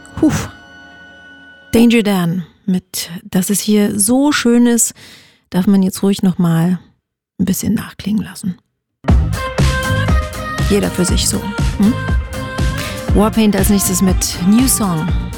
Puh. Danger Dan mit "Dass es hier so schön ist", darf man jetzt ruhig nochmal ein bisschen nachklingen lassen. Jeder für sich so. Warpaint als nächstes mit New Song.